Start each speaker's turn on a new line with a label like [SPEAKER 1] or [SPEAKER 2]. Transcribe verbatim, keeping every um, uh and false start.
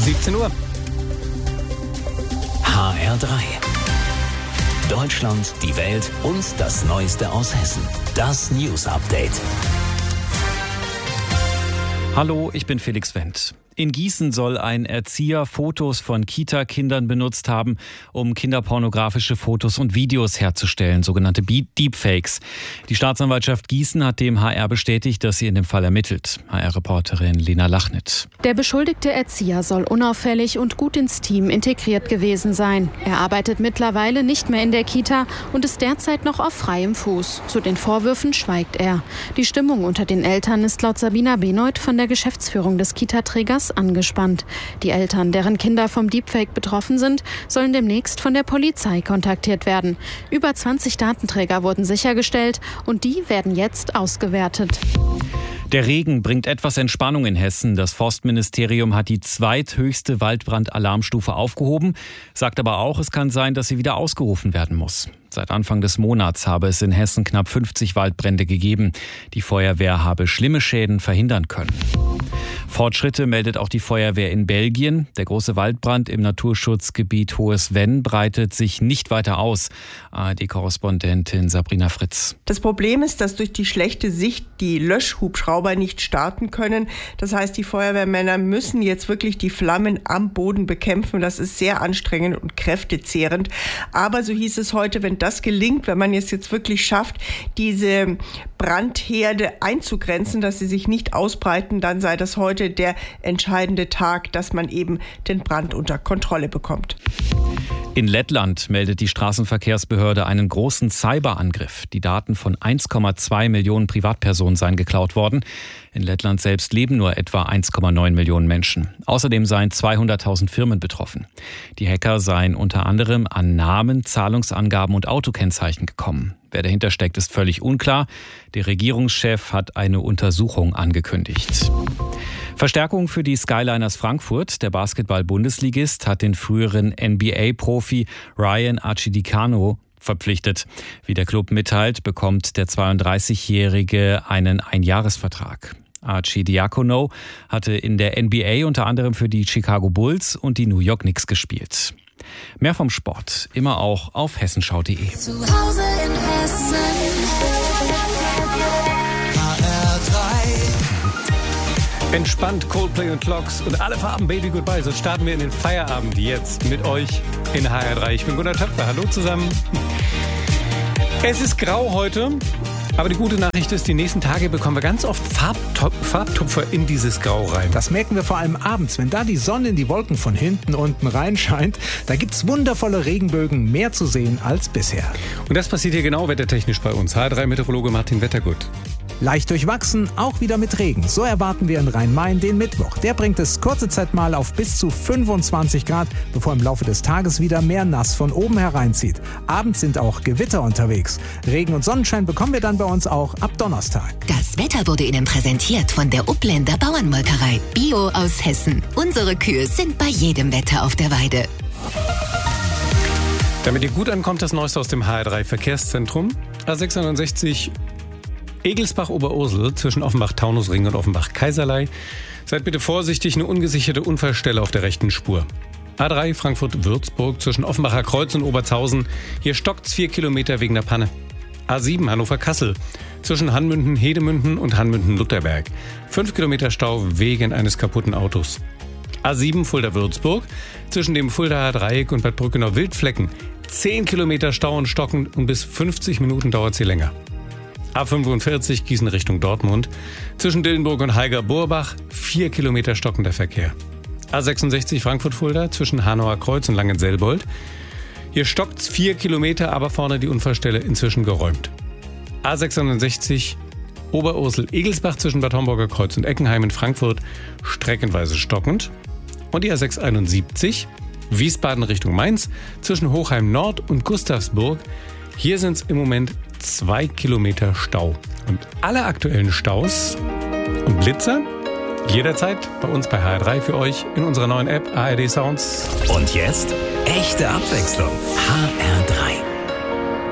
[SPEAKER 1] siebzehn Uhr.
[SPEAKER 2] H R drei. Deutschland, die Welt und das Neueste aus Hessen. Das News Update.
[SPEAKER 3] Hallo, ich bin Felix Wendt. In Gießen soll ein Erzieher Fotos von Kita-Kindern benutzt haben, um kinderpornografische Fotos und Videos herzustellen, sogenannte Deepfakes. Die Staatsanwaltschaft Gießen hat dem H R bestätigt, dass sie in dem Fall ermittelt. H R-Reporterin Lena Lachnit.
[SPEAKER 4] Der beschuldigte Erzieher soll unauffällig und gut ins Team integriert gewesen sein. Er arbeitet mittlerweile nicht mehr in der Kita und ist derzeit noch auf freiem Fuß. Zu den Vorwürfen schweigt er. Die Stimmung unter den Eltern ist laut Sabina Benoit von der Geschäftsführung des Kita-Trägers angespannt. Die Eltern, deren Kinder vom Deepfake betroffen sind, sollen demnächst von der Polizei kontaktiert werden. Über zwanzig Datenträger wurden sichergestellt und die werden jetzt ausgewertet.
[SPEAKER 3] Der Regen bringt etwas Entspannung in Hessen. Das Forstministerium hat die zweithöchste Waldbrandalarmstufe aufgehoben, sagt aber auch, es kann sein, dass sie wieder ausgerufen werden muss. Seit Anfang des Monats habe es in Hessen knapp fünfzig Waldbrände gegeben. Die Feuerwehr habe schlimme Schäden verhindern können. Fortschritte meldet auch die Feuerwehr in Belgien. Der große Waldbrand im Naturschutzgebiet Hohes Venn breitet sich nicht weiter aus. A R D-Korrespondentin Sabrina Fritz.
[SPEAKER 5] Das Problem ist, dass durch die schlechte Sicht die Löschhubschrauber nicht starten können. Das heißt, die Feuerwehrmänner müssen jetzt wirklich die Flammen am Boden bekämpfen. Das ist sehr anstrengend und kräftezehrend. Aber so hieß es heute, wenn das gelingt, wenn man es jetzt wirklich schafft, diese Brandherde einzugrenzen, dass sie sich nicht ausbreiten, dann sei das heute der entscheidende Tag, dass man eben den Brand unter Kontrolle bekommt.
[SPEAKER 3] In Lettland meldet die Straßenverkehrsbehörde einen großen Cyberangriff. Die Daten von eins Komma zwei Millionen Privatpersonen seien geklaut worden. In Lettland selbst leben nur etwa eins Komma neun Millionen Menschen. Außerdem seien zweihunderttausend Firmen betroffen. Die Hacker seien unter anderem an Namen, Zahlungsangaben und Autokennzeichen gekommen. Wer dahinter steckt, ist völlig unklar. Der Regierungschef hat eine Untersuchung angekündigt. Verstärkung für die Skyliners Frankfurt. Der Basketball-Bundesligist hat den früheren N B A-Profi Ryan Arcidiacono verpflichtet. Wie der Club mitteilt, bekommt der zweiunddreißigjährige einen Einjahresvertrag. Arcidiacono hatte in der N B A unter anderem für die Chicago Bulls und die New York Knicks gespielt. Mehr vom Sport, immer auch auf hessenschau punkt de.
[SPEAKER 6] Zu Hause in Hessen. H R drei.
[SPEAKER 1] Entspannt, Coldplay und Clocks und alle Farben Baby Goodbye. So starten wir in den Feierabend jetzt mit euch in H R drei. Ich bin Gunnar Töpfer. Hallo zusammen. Es ist grau heute, aber die gute Nachricht ist, die nächsten Tage bekommen wir ganz oft Farbtop- Farbtupfer in dieses Grau rein.
[SPEAKER 7] Das merken wir vor allem abends, wenn da die Sonne in die Wolken von hinten unten reinscheint. Da gibt's wundervolle Regenbögen, mehr zu sehen als bisher.
[SPEAKER 1] Und das passiert hier genau wettertechnisch bei uns. H R drei-Meteorologe Martin Wettergut.
[SPEAKER 7] Leicht durchwachsen, auch wieder mit Regen. So erwarten wir in Rhein-Main den Mittwoch. Der bringt es kurze Zeit mal auf bis zu fünfundzwanzig Grad, bevor im Laufe des Tages wieder mehr Nass von oben hereinzieht. Abends sind auch Gewitter unterwegs. Regen und Sonnenschein bekommen wir dann bei uns auch ab Donnerstag.
[SPEAKER 8] Das Wetter wurde Ihnen präsentiert von der Upländer Bauernmolkerei. Bio aus Hessen. Unsere Kühe sind bei jedem Wetter auf der Weide.
[SPEAKER 1] Damit ihr gut ankommt, das Neueste aus dem H R drei Verkehrszentrum. A sechshundertsechzig Egelsbach-Oberursel zwischen Offenbach-Taunusring und Offenbach-Kaiserlei. Seid bitte vorsichtig, eine ungesicherte Unfallstelle auf der rechten Spur. A drei Frankfurt-Würzburg zwischen Offenbacher Kreuz und Oberzhausen. Hier stockt's vier Kilometer wegen der Panne. A sieben Hannover-Kassel zwischen Hanmünden-Hedemünden und Hanmünden-Lutherberg. fünf Kilometer Stau wegen eines kaputten Autos. A sieben Fulda-Würzburg zwischen dem Fuldaer Dreieck und Bad Brückenau-Wildflecken. zehn Kilometer Stau und Stocken und bis fünfzig Minuten dauert sie länger. A fünfundvierzig Gießen Richtung Dortmund. Zwischen Dillenburg und Heiger-Burbach vier Kilometer stockender Verkehr. A sechsundsechzig Frankfurt-Fulda zwischen Hanauer Kreuz und Langenselbold. Hier stockt's vier Kilometer, aber vorne die Unfallstelle inzwischen geräumt. A sechshundertsechzig Oberursel-Egelsbach zwischen Bad Homburger Kreuz und Eckenheim in Frankfurt streckenweise stockend. Und die A sechshunderteinundsiebzig Wiesbaden Richtung Mainz zwischen Hochheim Nord und Gustavsburg. Hier sind es im Moment zwei Kilometer Stau. Und alle aktuellen Staus und Blitzer jederzeit bei uns bei H R drei für euch in unserer neuen App A R D Sounds.
[SPEAKER 2] Und jetzt echte Abwechslung. H R drei.